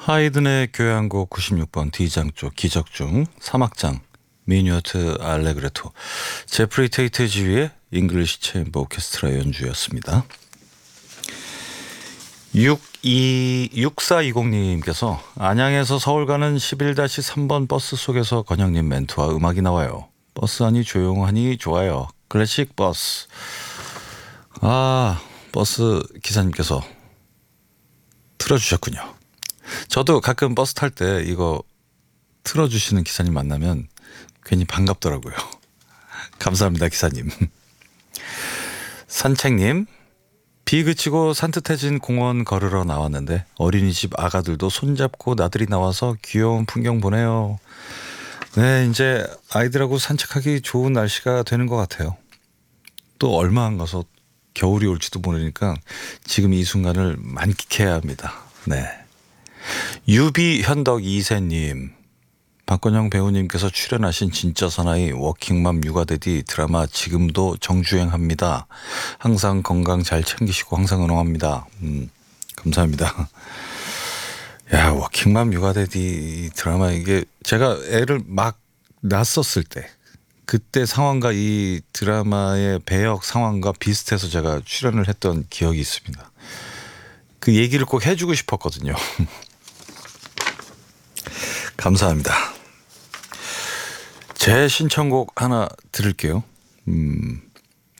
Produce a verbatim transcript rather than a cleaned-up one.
하이든의 교향곡 구십육 번 D장 쪽 기적중 삼 악장 미뉴어트 알레그레토 제프리 테이트 지휘의 잉글리시 체인버 오케스트라 연주였습니다. 육사이공님께서 안양에서 서울 가는 십일 삼 번 버스 속에서 건영님 멘트와 음악이 나와요. 버스 안이 조용하니 좋아요. 클래식 버스. 아, 버스 기사님께서 틀어주셨군요. 저도 가끔 버스 탈 때 이거 틀어주시는 기사님 만나면 괜히 반갑더라고요. 감사합니다, 기사님. 산책님, 비 그치고 산뜻해진 공원 걸으러 나왔는데 어린이집 아가들도 손잡고 나들이 나와서 귀여운 풍경 보네요. 네, 이제 아이들하고 산책하기 좋은 날씨가 되는 것 같아요. 또 얼마 안 가서 겨울이 올지도 모르니까 지금 이 순간을 만끽해야 합니다. 네. 유비현덕 이세님, 박건영 배우님께서 출연하신 진짜 사나이 워킹맘 육아대디 드라마 지금도 정주행합니다. 항상 건강 잘 챙기시고 항상 응원합니다. 음, 감사합니다. 야, 워킹맘 육아대디 드라마, 이게 제가 애를 막 낳았었을 때 그때 상황과 이 드라마의 배역 상황과 비슷해서 제가 출연을 했던 기억이 있습니다. 그 얘기를 꼭 해주고 싶었거든요. 감사합니다. 제 신청곡 하나 들을게요. 음,